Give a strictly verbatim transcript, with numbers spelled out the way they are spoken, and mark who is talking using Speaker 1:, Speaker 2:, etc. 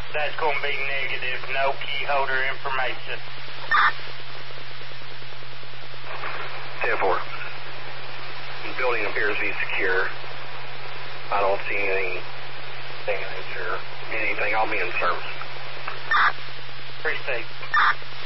Speaker 1: That's going to be negative. No key holder information.
Speaker 2: ten four. The building appears to be secure. I don't see any damage or anything. I'll be in service.
Speaker 1: Appreciate it.